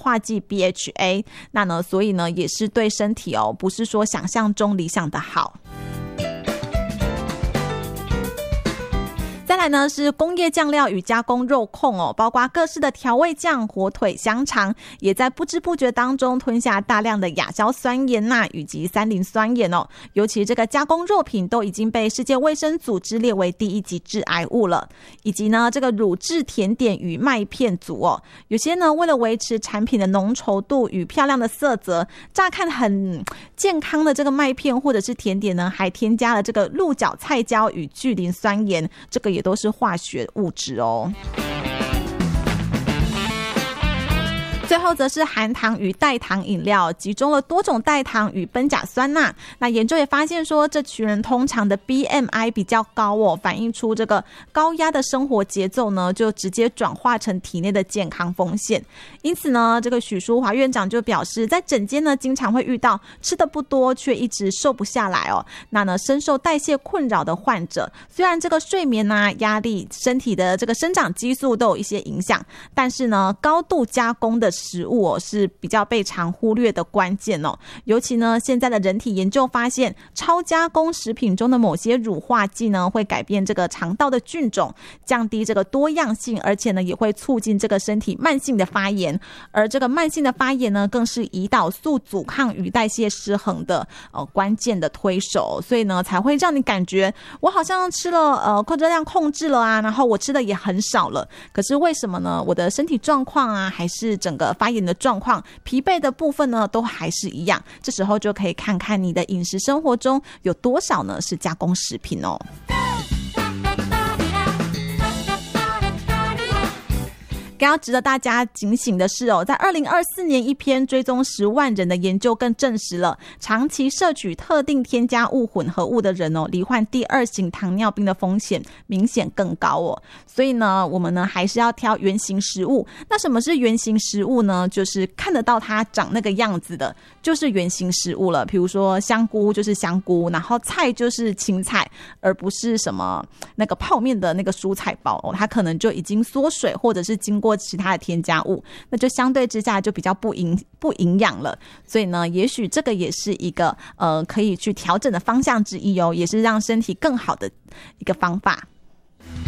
化剂 BHA， 那呢所以呢也是对身体不是说想象中理想的好。再来呢是工业酱料与加工肉控包括各式的调味酱、火腿、香肠，也在不知不觉当中吞下大量的亚硝酸盐以及三磷酸盐尤其这个加工肉品都已经被世界卫生组织列为第1级致癌物了。以及呢这个乳制甜点与麦片组有些呢为了维持产品的浓稠度与漂亮的色泽，乍看很健康的这个麦片或者是甜点呢，还添加了这个鹿角菜胶与聚磷酸盐，这个也都是化学物质最后则是含糖与代糖饮料，集中了多种代糖与苯甲酸钠。那研究也发现说，这群人通常的 BMI 比较高反映出这个高压的生活节奏呢，就直接转化成体内的健康风险。因此呢，这个许淑华院长就表示，在诊间呢，经常会遇到吃的不多却一直瘦不下来那呢，深受代谢困扰的患者，虽然这个睡眠压力、身体的这个生长激素都有一些影响，但是呢，高度加工的食物是比较被常忽略的关键尤其呢，现在的人体研究发现，超加工食品中的某些乳化剂呢，会改变这个肠道的菌种，降低这个多样性，而且呢，也会促进这个身体慢性的发炎。而这个慢性的发炎呢，更是胰岛素阻抗与代谢失衡的关键的推手，所以呢，才会让你感觉我好像吃了热量控制了然后我吃的也很少了，可是为什么呢？我的身体状况还是整个发炎的状况、疲惫的部分呢，都还是一样。这时候就可以看看你的饮食生活中有多少呢是加工食品更要值得大家警醒的是在2024年一篇追踪10万人的研究更证实了，长期摄取特定添加物混合物的人罹患第2型糖尿病的风险明显更高所以呢，我们呢还是要挑原型食物。那什么是原型食物呢？就是看得到它长那个样子的，就是原型食物了。比如说香菇就是香菇，然后菜就是青菜，而不是什么那个泡面的那个蔬菜包它可能就已经缩水，或者是经过其他的添加物，那就相对之下就比较不营养了。所以呢，也许这个也是一个可以去调整的方向之一也是让身体更好的一个方法。